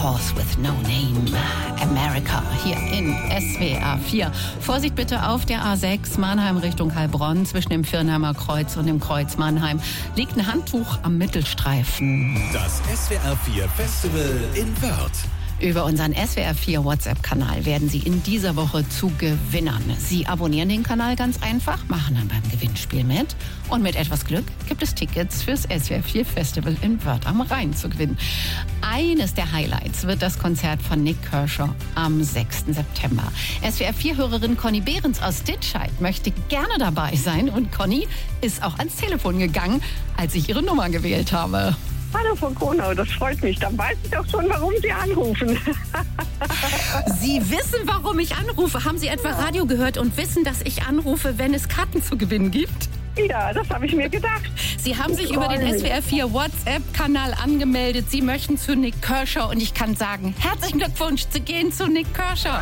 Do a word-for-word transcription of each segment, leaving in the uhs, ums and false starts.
Horse with No Name, America, hier in S W R vier. Vorsicht bitte auf der A sechs, Mannheim Richtung Heilbronn. Zwischen dem Viernheimer Kreuz und dem Kreuz Mannheim liegt ein Handtuch am Mittelstreifen. Das S W R vier Festival in Wörth. Über unseren S W R vier WhatsApp-Kanal werden Sie in dieser Woche zu Gewinnern. Sie abonnieren den Kanal ganz einfach, machen dann beim Gewinnspiel mit. Und mit etwas Glück gibt es Tickets fürs S W R vier Festival in Wörth am Rhein zu gewinnen. Eines der Highlights wird das Konzert von Nik Kershaw am sechsten September. S W R vier-Hörerin Conny Behrens aus Ditscheid möchte gerne dabei sein. Und Conny ist auch ans Telefon gegangen, als ich ihre Nummer gewählt habe. Hallo Frau Kronau, das freut mich. Dann weiß ich auch schon, warum Sie anrufen. Sie wissen, warum ich anrufe. Haben Sie etwa Radio gehört und wissen, dass ich anrufe, wenn es Karten zu gewinnen gibt? Ja, das habe ich mir gedacht. Sie haben sich über den S W R vier WhatsApp-Kanal angemeldet. Sie möchten zu Nik Kershaw und ich kann sagen, herzlichen Glückwunsch, Sie gehen zu Nik Kershaw.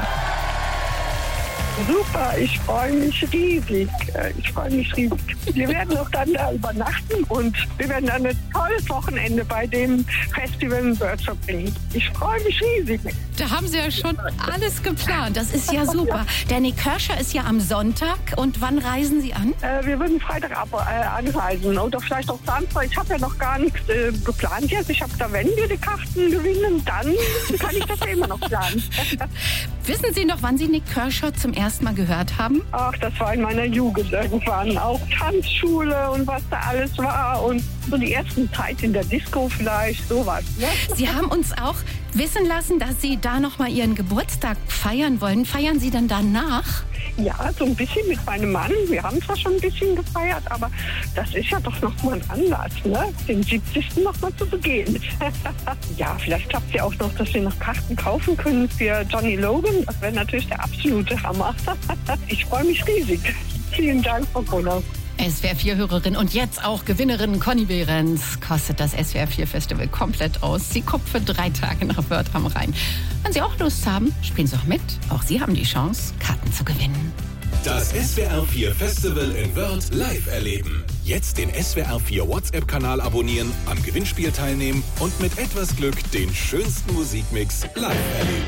Super, ich freue mich riesig. Ich freue mich riesig. Wir werden auch dann da übernachten und wir werden dann ein tolles Wochenende bei dem Festival in Wörth verbringen. Ich freue mich riesig. Da haben Sie ja schon alles geplant. Das ist ja super. Der Nik Kershaw ist ja am Sonntag. Und wann reisen Sie an? Äh, wir würden Freitag ab, äh, anreisen oder vielleicht auch Samstag. Ich habe ja noch gar nichts äh, geplant jetzt. Ich habe da, wenn wir die Karten gewinnen, dann kann ich das ja immer noch planen. Wissen Sie noch, wann Sie Nik Kershaw zum ersten Mal gehört haben? Ach, das war in meiner Jugend irgendwann. Auch Tanzschule und was da alles war. Und so die ersten Zeit in der Disco vielleicht, sowas. Ne? Sie haben uns auch wissen lassen, dass Sie da noch mal Ihren Geburtstag feiern wollen. Feiern Sie dann danach? Ja, so ein bisschen mit meinem Mann. Wir haben zwar schon ein bisschen gefeiert, aber das ist ja doch noch mal ein Anlass, ne? Den siebzigsten noch mal zu begehen. Ja, vielleicht klappt es ja auch noch, dass wir noch Karten kaufen können für Johnny Logan. Das wäre natürlich der absolute Hammer. Ich freue mich riesig. Vielen Dank, Frau Brunner. S W R vier-Hörerin und jetzt auch Gewinnerin Conny Behrens kostet das S W R vier Festival komplett aus. Sie kommt für drei Tage nach Wörth am Rhein. Wenn Sie auch Lust haben, spielen Sie auch mit. Auch Sie haben die Chance, Karten zu gewinnen. Das S W R vier Festival in Wörth live erleben. Jetzt den S W R vier WhatsApp-Kanal abonnieren, am Gewinnspiel teilnehmen und mit etwas Glück den schönsten Musikmix live erleben.